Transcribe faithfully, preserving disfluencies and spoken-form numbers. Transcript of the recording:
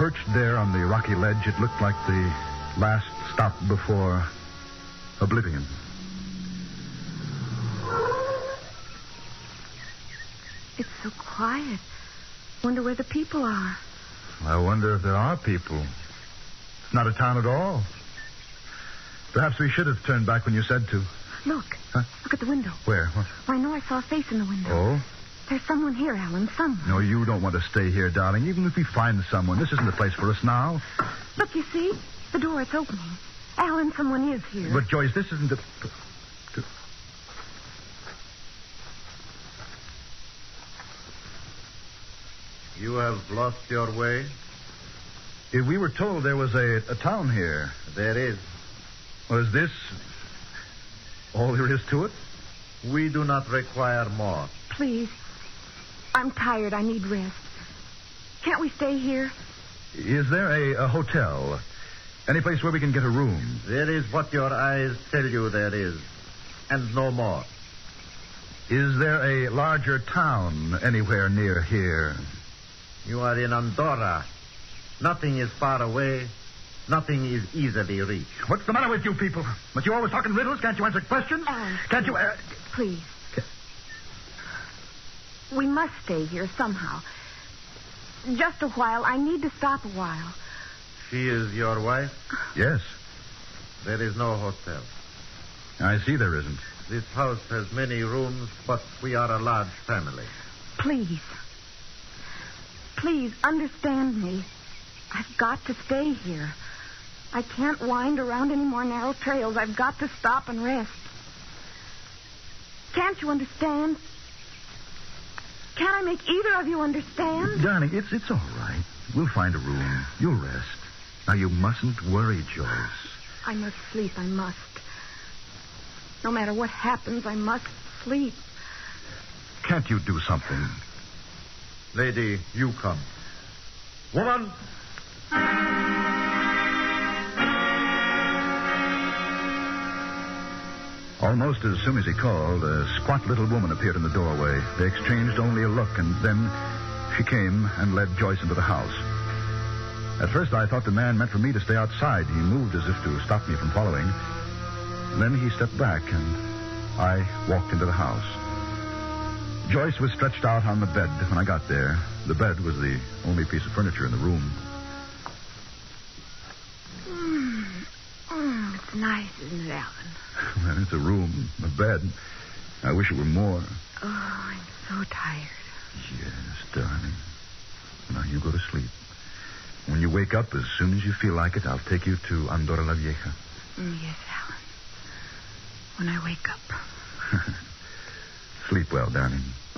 perched there on the rocky ledge, it looked like the last stop before oblivion. It's so quiet. Wonder where the people are. I wonder if there are people. It's not a town at all. Perhaps we should have turned back when you said to. Look. Huh? Look at the window. Where? What? Why, I know I saw a face in the window. Oh? There's someone here, Alan. Someone. No, you don't want to stay here, darling. Even if we find someone, this isn't the place for us now. Look, you see? The door, it's opening. Alan, someone is here. But, Joyce, this isn't the... You have lost your way? If we were told there was a, a town here. There is. Was this all there is to it? We do not require more. Please. I'm tired. I need rest. Can't we stay here? Is there a, a hotel? Any place where we can get a room? There is what your eyes tell you there is. And no more. Is there a larger town anywhere near here? You are in Andorra. Nothing is far away. Nothing is easily reached. What's the matter with you people? But you always talking riddles? Can't you answer questions? Alan. Can't you... Uh... Please. We must stay here somehow. Just a while. I need to stop a while. She is your wife? Yes. There is no hotel. I see there isn't. This house has many rooms, but we are a large family. Please. Please, understand me. I've got to stay here. I can't wind around any more narrow trails. I've got to stop and rest. Can't you understand? Can't I make either of you understand? Darling, it's it's all right. We'll find a room. You'll rest. Now, you mustn't worry, Joyce. I must sleep. I must. No matter what happens, I must sleep. Can't you do something? Lady, you come. Woman! Almost as soon as he called, a squat little woman appeared in the doorway. They exchanged only a look, and then she came and led Joyce into the house. At first, I thought the man meant for me to stay outside. He moved as if to stop me from following. Then he stepped back, and I walked into the house. Joyce was stretched out on the bed when I got there. The bed was the only piece of furniture in the room. Mm. Mm, it's nice, isn't it, Alan? Well, it's a room, a bed. I wish it were more. Oh, I'm so tired. Yes, darling. Now, you go to sleep. When you wake up, as soon as you feel like it, I'll take you to Andorra la Vieja. Mm, yes, Alan. When I wake up. Sleep well, darling.